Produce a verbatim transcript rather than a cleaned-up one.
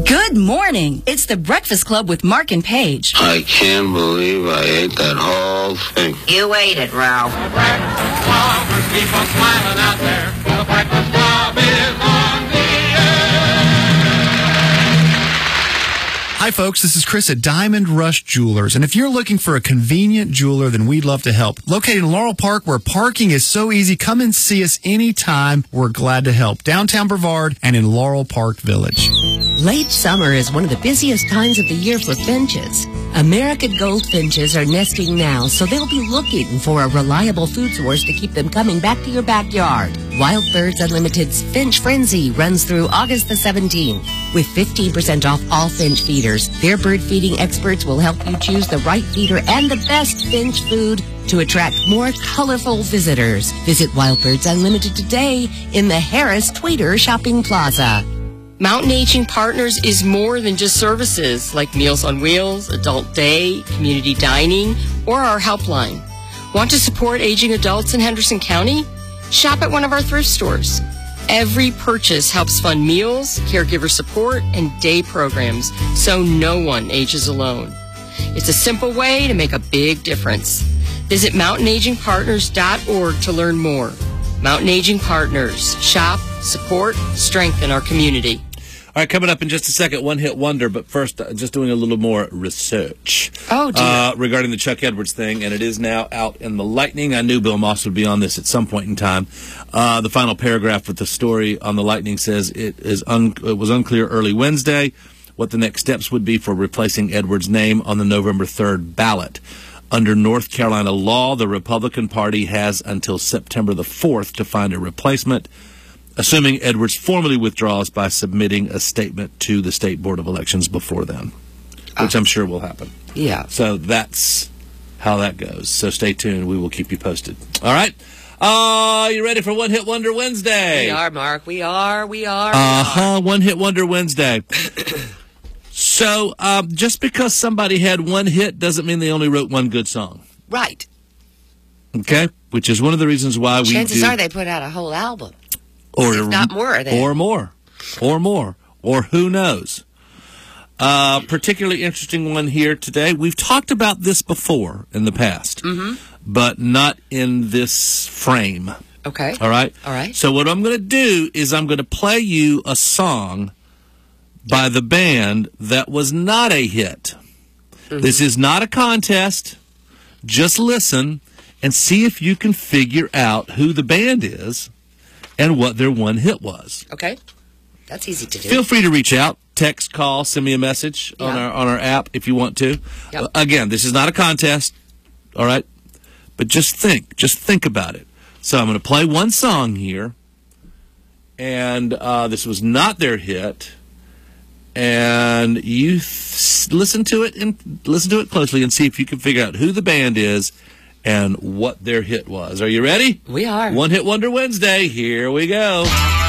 Good morning. It's the Breakfast Club with Mark and Paige. I can't believe I ate that whole thing. You ate it, Ralph. The Breakfast Club, there's people smiling out there. The Breakfast Club is on the Hi, folks. This is Chris at Diamond Rush Jewelers. And if you're looking for a convenient jeweler, then we'd love to help. Located in Laurel Park, where parking is so easy, come and see us anytime. We're glad to help. Downtown Brevard and in Laurel Park Village. Late summer is one of the busiest times of the year for finches. American goldfinches are nesting now, so they'll be looking for a reliable food source to keep them coming back to your backyard. Wild Birds Unlimited's Finch Frenzy runs through August the seventeenth. With fifteen percent off all finch feeders, their bird feeding experts will help you choose the right feeder and the best finch food to attract more colorful visitors. Visit Wild Birds Unlimited today in the Harris Tweeter Shopping Plaza. Mountain Aging Partners is more than just services like Meals on Wheels, Adult Day, Community Dining, or our helpline. Want to support aging adults in Henderson County? Shop at one of our thrift stores. Every purchase helps fund meals, caregiver support, and day programs, so no one ages alone. It's a simple way to make a big difference. Visit mountain aging partners dot org to learn more. Mountain Aging Partners. Shop, support, strengthen our community. All right, coming up in just a second, One Hit Wonder, but first, uh, just doing a little more research. Oh, dear. Uh, regarding the Chuck Edwards thing, and it is now out in the Lightning. I knew Bill Moss would be on this at some point in time. Uh, the final paragraph with the story on the Lightning says it is un- it was unclear early Wednesday what the next steps would be for replacing Edwards' name on the November third ballot. Under North Carolina law, the Republican Party has until September the fourth to find a replacement, assuming Edwards formally withdraws by submitting a statement to the State Board of Elections before then, which I'm sure will happen. Yeah. So that's how that goes. So stay tuned. We will keep you posted. All right. Uh, you ready for One Hit Wonder Wednesday? We are, Mark. We are. We are. Uh-huh. One Hit Wonder Wednesday. So um, just because somebody had one hit doesn't mean they only wrote one good song. Right. Okay? Which is one of the reasons why we Chances do... are they put out a whole album. Or, if not more, then. Or more. Or more. Or who knows. Uh, particularly interesting one here today. We've talked about this before in the past, Mm-hmm. but not in this frame. Okay. All right? All right. So what I'm going to do is I'm going to play you a song by the band that was not a hit. Mm-hmm. This is not a contest. Just listen and see if you can figure out who the band is and what their one hit was. Okay. That's easy to do. Feel free to reach out, text, call, send me a message on Yeah. our on our app if you want to. Yep. Uh, again, this is not a contest, all right? But just think, just think about it. So I'm going to play one song here, and uh, this was not their hit. And you th- listen to it and listen to it closely and see if you can figure out who the band is and what their hit was. Are you ready? We are. One Hit Wonder Wednesday. Here we go.